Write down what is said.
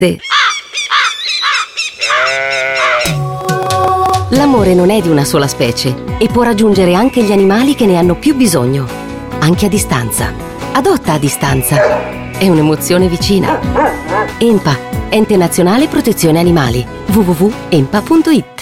L'amore non è di una sola specie e può raggiungere anche gli animali che ne hanno più bisogno, anche a distanza. Adotta a distanza. È un'emozione vicina. ENPA, Ente Nazionale Protezione Animali. www.enpa.it